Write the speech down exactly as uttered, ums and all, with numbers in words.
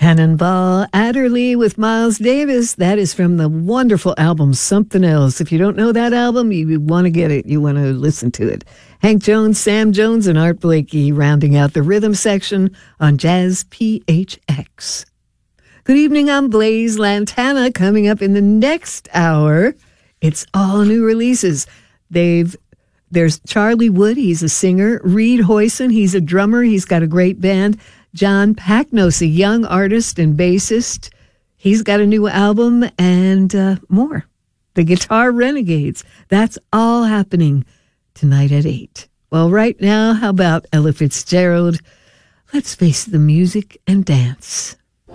Cannonball Adderley with Miles Davis. That is from the wonderful album Something Else. If you don't know that album, you want to get it. You want to listen to it. Hank Jones, Sam Jones, and Art Blakey rounding out the rhythm section on Jazz P H X. Good evening, I'm Blaze Lantana. Coming up in the next hour, it's all new releases. They've There's Charlie Wood, he's a singer. Reed Hoyson, he's a drummer. He's got a great band. John Packnos, a young artist and bassist. He's got a new album and uh, more. The Guitar Renegades. That's all happening tonight at eight. Well, right now, how about Ella Fitzgerald? Let's face the music and dance.